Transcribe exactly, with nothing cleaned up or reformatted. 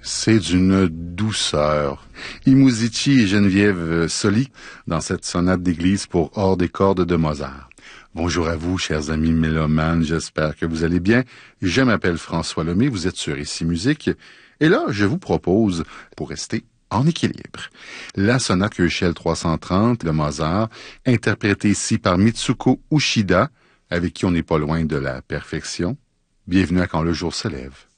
C'est d'une douceur. I Musici et Geneviève Soli dans cette sonate d'église pour hors des cordes de Mozart. Bonjour à vous, chers amis mélomanes, j'espère que vous allez bien. Je m'appelle François Lemay, vous êtes sur Ici Musique. Et là, je vous propose, pour rester en équilibre, la sonate Köchel trois cent trente de Mozart, interprétée ici par Mitsuko Uchida, avec qui on n'est pas loin de la perfection. Bienvenue à Quand le jour se lève.